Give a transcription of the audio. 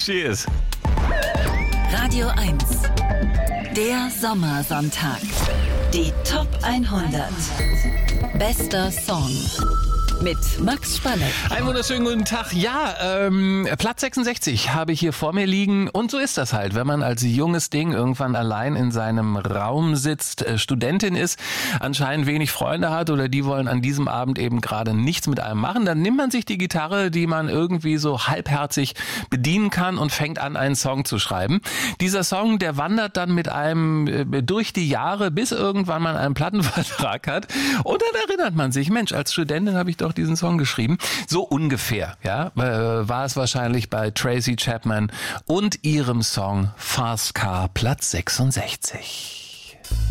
Cheers. Radio 1. Der Sommersonntag. Die Top 100. Bester Song. Mit Max Spalleck. Einen wunderschönen guten Tag. Ja, Platz 66 habe ich hier vor mir liegen. Und so ist das halt, wenn man als junges Ding irgendwann allein in seinem Raum sitzt, Studentin ist, anscheinend wenig Freunde hat oder die wollen an diesem Abend eben gerade nichts mit einem machen, dann nimmt man sich die Gitarre, die man irgendwie so halbherzig bedienen kann und fängt an, einen Song zu schreiben. Dieser Song, der wandert dann mit einem durch die Jahre, bis irgendwann man einen Plattenvertrag hat. Und dann erinnert man sich, Mensch, als Studentin habe ich doch diesen Song geschrieben. So ungefähr, ja, war es wahrscheinlich bei Tracy Chapman und ihrem Song Fast Car, Platz 66.